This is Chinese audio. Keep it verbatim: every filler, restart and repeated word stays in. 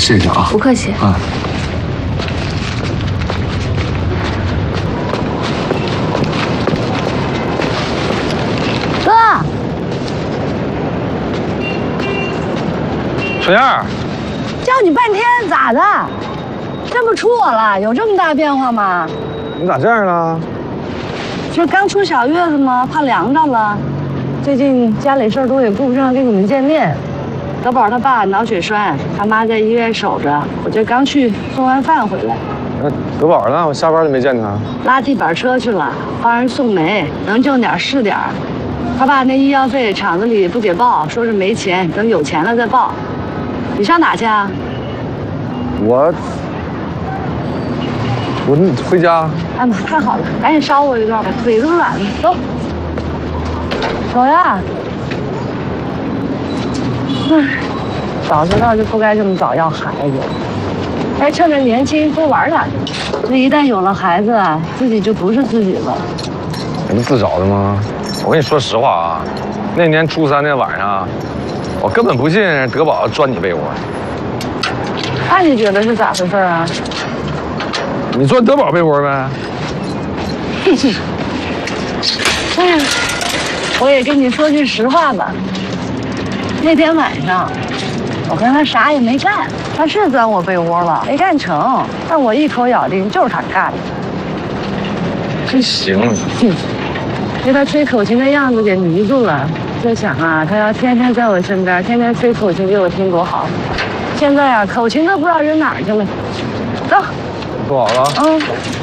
谢谢啊。 不客气。 啊。 哥， 春燕， 叫你半天咋的？认不出我了？有这么大变化吗？ 你咋这样了？ 这刚出小月子吗？怕凉着了。最近家里事儿多，也顾不上跟你们见面。德宝他爸脑血栓，他妈在医院守着，我这刚去送完饭回来。 那德宝呢？我下班就没见他。 拉地板车去了，帮人送煤，能挣点是点儿。他爸那医药费厂子里不给报，说是没钱，等有钱了再报。你上哪去啊？ 我我回家。 哎妈，太好了，赶紧捎我一段吧，腿都软了。走，走呀！唉，早知道就不该这么早要孩子，该趁着年轻多玩两年。这一旦有了孩子啊，自己就不是自己了。 你不自找的吗？我跟你说实话啊，那年初三那晚上，我根本不信德宝钻你被窝。 那你觉得是咋回事啊？ 你钻德宝被窝呗？ 哎呀，我也跟你说句实话吧。那天晚上，我跟他啥也没干，他是钻我被窝了，没干成，但我一口咬定就是他干的。 真行， 哼，被他吹口琴的样子给迷住了。就想啊，他要天天在我身边，天天吹口琴给我听多好。现在啊，口琴都不知道扔哪儿去了。走， 做好了。 嗯。